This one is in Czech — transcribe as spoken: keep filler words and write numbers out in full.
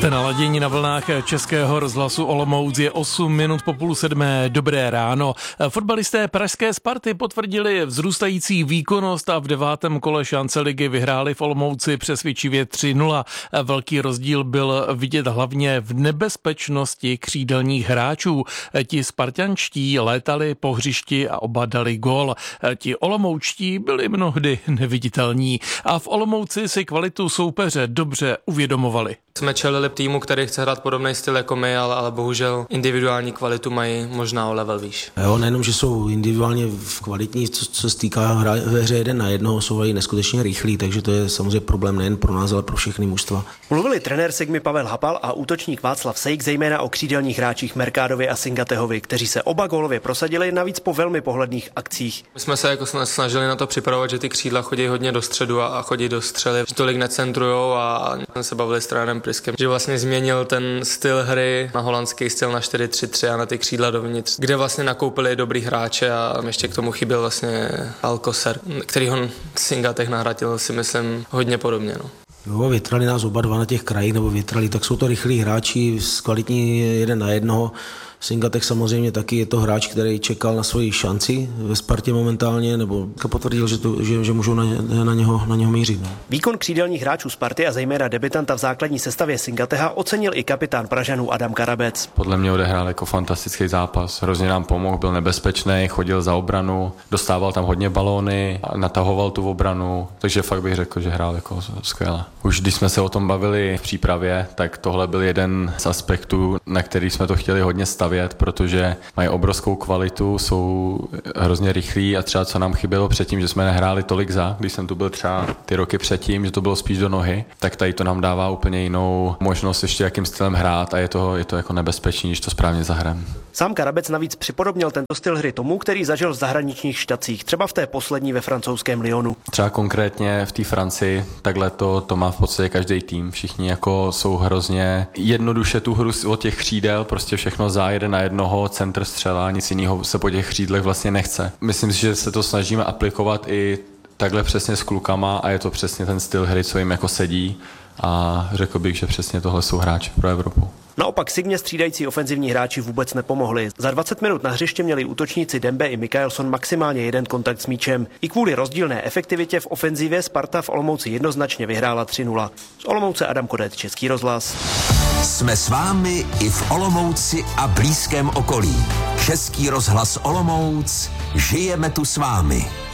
Jste naladění na vlnách Českého rozhlasu Olomouc, je osm minut po půl sedmé. Dobré ráno. Fotbalisté pražské Sparty potvrdili vzrůstající výkonnost a v devátém kole šance ligy vyhráli v Olomouci přesvědčivě tři nula. Velký rozdíl byl vidět hlavně v nebezpečnosti křídelních hráčů. Ti spartančtí létali po hřišti a oba dali gól. Ti olomoučtí byli mnohdy neviditelní a v Olomouci si kvalitu soupeře dobře uvědomovali. Jsme čelili týmu, který chce hrát podobný styl jako my, ale, ale bohužel individuální kvalitu mají možná o level výš. Jo, nejenom, že jsou individuálně kvalitní, co, co se týká hra, ve hře jeden na jednoho, jsou i neskutečně rychlí, takže to je samozřejmě problém nejen pro nás, ale pro všechny mužstva. Mluvili trenér Sigmy Pavel Hapal a útočník Václav Sejk zejména o křídelních hráčích Mercadovi a Singatehovi, kteří se oba gólově prosadili, navíc po velmi pohledných akcích. My jsme se jako snažili na to připravovat, že ty křídla chodí hodně do středu a, a chodí do střely, že tolik necentrujou a se bavili s trenérem Priskem, že vlastně změnil ten styl hry na holandský styl na čtyři tři tři a na ty křídla dovnitř, kde vlastně nakoupili dobrý hráče a ještě k tomu chyběl vlastně Alcocer, který ho Singatech nahradil, si myslím, hodně podobně. No. Jo, větrali nás oba dva na těch krajích, nebo větrali, tak jsou to rychlí hráči, kvalitní jeden na jednoho. Singatech samozřejmě taky je to hráč, který čekal na svoji šanci ve Spartě momentálně, nebo potvrdil, že, to, že, že můžou na, na, něho, na něho mířit. No. Výkon křídelních hráčů Sparty a zejména debitanta v základní sestavě Singateha ocenil i kapitán Pražanů Adam Karabec. Podle mě odehrál jako fantastický zápas, hrozně nám pomohl, byl nebezpečný, chodil za obranu, dostával tam hodně balóny, natahoval tu obranu, takže fakt bych řekl, že hrál jako skvěle. Už když jsme se o tom bavili v přípravě, tak tohle byl jeden z aspektů, na který jsme to chtěli hodně stavět, protože mají obrovskou kvalitu, jsou hrozně rychlí a třeba co nám chybělo předtím, že jsme nehráli tolik za, když jsem tu byl třeba ty roky předtím, že to bylo spíš do nohy, tak tady to nám dává úplně jinou možnost ještě jakým stylem hrát a je to, je to jako nebezpečný, když to správně zahrajeme. Sám Karabec navíc připodobnil tento styl hry tomu, který zažil v zahraničních štacích, třeba v té poslední ve francouzském Lyonu. Třeba konkrétně v té Francii, takhle to, to má v podstatě každý tým. Všichni jako jsou hrozně jednoduše tu hru od těch křídel, prostě všechno zájede na jednoho, centr střela, nic jiného se po těch křídlech vlastně nechce. Myslím si, že se to snažíme aplikovat i takhle přesně s klukama a je to přesně ten styl hry, co jim jako sedí a řekl bych, že přesně tohle jsou hráči pro Evropu. Naopak Sigmě střídající ofenzivní hráči vůbec nepomohli. Za dvacet minut na hřiště měli útočníci Dembe i Mikaelson maximálně jeden kontakt s míčem. I kvůli rozdílné efektivitě v ofenzivě Sparta v Olomouci jednoznačně vyhrála tři nula. Z Olomouce Adam Kodet, Český rozhlas. Jsme s vámi i v Olomouci a blízkém okolí. Český rozhlas Olomouc, žijeme tu s vámi.